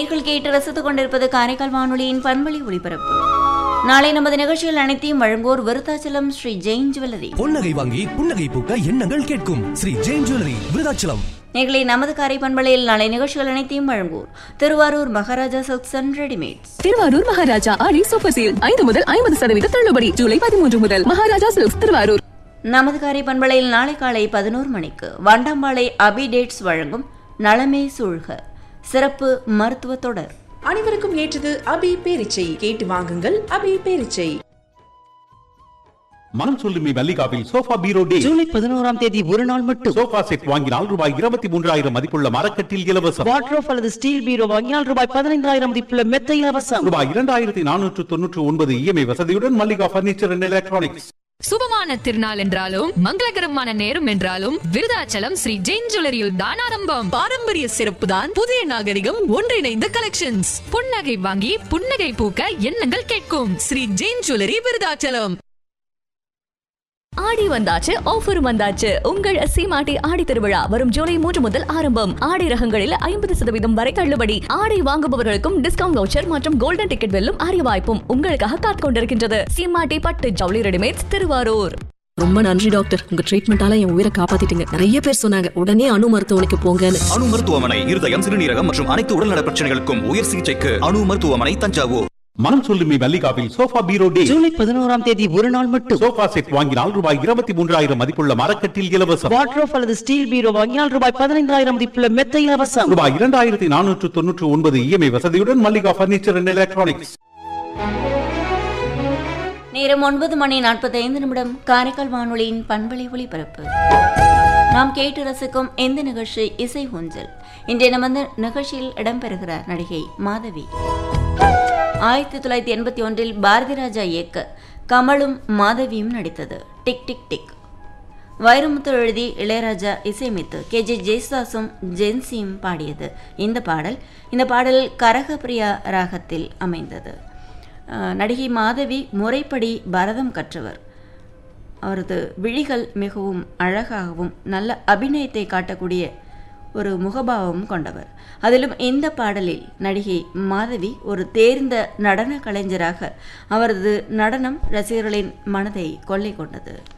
நேர்கள் கேட்டு ரசித்துக் கொண்டிருப்பது காரைக்கால் வானொலியின் பண்பலை ஒளிபரப்பு. நாளை நமது நிகழ்ச்சிகள் அனைத்தையும் வழங்குவோர் விருத்தாச்சலம் ஸ்ரீ ஜெயின் ஜுவல்லரி. பொன்னகை வாங்கி புன்னகை பூக்க எண்ணங்கள் கேட்கும் ஸ்ரீ ஜெயின் ஜுவல்லரி விருத்தாச்சலம். நேர்களை நமது காரை பண்பலையில் நாளை நிகழ்ச்சிகள் அனைத்தையும் வழங்குவோர் Thiruvarur Maharaja silks and readymades. Thiruvarur Maharaja Aadi super sale 5 முதல் 50% தள்ளுபடி. ஜூலை 13 முதல் மகாராஜா சில்க்ஸ் திருவாரூர். நமது காரை பண்பலையில் நாளை காலை 11 மணிக்கு வண்டாம்பாளை அபி டேட்ஸ் வழங்கும் நலமே சூழ்க சிறப்பு மருத்துவ தொடர். அனைவருக்கும் ஏற்றது அபி பேரிச்சை. கேட்டு வாங்குங்கள் அபி பேரிச்சை. மனம் சொல்லுமே மல்லிகாவில் சோஃபா பீரோ டே. ஜூலை 11ஆம் தேதி ஒரு நாள் மட்டும். சோஃபா செட் வாங்கினால் ரூபாய் 23,000 மதிப்புள்ள மரக்கட்டில் இலவசம். வாட்ரோப் அல்லது ஸ்டீல் பீரோ வாங்கினால் ரூபாய் 15,000 மதிப்புள்ள மெத்தை இலவசம். ரூபாய் 2,499 இஎம்ஐ வசதியுடன் மல்லிகா பர்னிச்சர் அண்ட் எலக்ட்ரானிக்ஸ். சுபமான திருநாள் என்றாலும் மங்களகரமான நேரம் என்றாலும் விருதாச்சலம் ஸ்ரீ ஜெயின் ஜுவல்லரியில் தான் ஆரம்பம். பாரம்பரிய சிறப்பு தான் புதிய நாகரிகம் ஒன்றிணைந்த கலெக்ஷன்ஸ். புன்னகை வாங்கி புன்னகை பூக்க எண்ணங்கள் கேட்கும் ஸ்ரீ ஜெயின் ஜுவல்லரி விருதாச்சலம். ஆடி வந்தாச்சு, ஆஃபர் வந்தாச்சு. உங்கள் சீமாட்டி ஆடி திருவிழா வரும் ஜூலை 3 முதல் ஆரம்பம். ஆடை ரகங்களில் 50% வரை தள்ளுபடி. ஆடை வாங்குபவர்களுக்கும் டிஸ்கவுண்ட் வவுச்சர் மற்றும் கோல்டன் டிக்கெட் வெல்லும் அரிய வாய்ப்பும் உங்களுக்காக காத்துக் கொண்டிருக்கின்றது. சீமாட்டி பட்டு ஜவுளி ரெடிமேட்ஸ் திருவாரூர். ரொம்ப நன்றி டாக்டர், உங்க ட்ரீட்மெண்டால என் உயிரை காப்பாத்திட்டீங்க. நிறைய பேர் சொன்னாங்க உடனே அணு மருத்துவமனைக்கு போங்கன்னு. அணு மருத்துவமனை இருதயம், சிறுநீரகம் மற்றும் அனைத்து உடல்நல பிரச்சனைகளுக்கும் உயர் சிகிச்சைக்கு அணு மருத்துவமனை தஞ்சாவூர். மனம் சொல்லுமே மல்லிகாவில் சோஃபா பீரோ டே. ஜூலை 11ஆம் தேதி ஒரு நாள் மட்டும். சோஃபா செட் வாங்கினால் ரூபாய் 23,000 மதிப்புள்ள மரக்கட்டில் இலவசம். வாட்ரோப் அல்லது ஸ்டீல் பீரோ வாங்கினால் ரூபாய் 15,000 மதிப்புள்ள மெத்தை இலவசம். ரூபாய் 2,499 இஎம்ஐ வசதியுடன் மல்லிகா பர்னிச்சர் அண்ட் எலக்ட்ரானிக்ஸ். நேரம் 9:45 காரைக்கால் வானொலியின் பண்பலை ஒளிபரப்பு. நாம் கேட்டு ரசிக்கும் இந்த நிகழ்ச்சி இசை ஊஞ்சல். இன்றைய நமது நிகழ்ச்சியில் இடம்பெறுகிறார் நடிகை மாதவி. 1981 பாரதி ராஜா இயக்க கமலும் மாதவியும் நடித்தது டிக் டிக் டிக். வைரமுத்து எழுதி இளையராஜா இசையமைத்து KJ ஜெயசுதாசும் ஜென்சியும் பாடியது இந்த பாடல் கரகப்பிரியா ராகத்தில் அமைந்தது. நடிகை மாதவி முறைப்படி பரதம் கற்றவர். அவரது விழிகள் மிகவும் அழகாகவும் நல்ல அபிநயத்தை காட்டக்கூடிய ஒரு முகபாவம் கொண்டவர். அதிலும் இந்த பாடலில் நடிகை மாதவி ஒரு தேர்ந்த நடன கலைஞராக அவரது நடனம் ரசிகர்களின் மனதை கொள்ளை கொண்டது.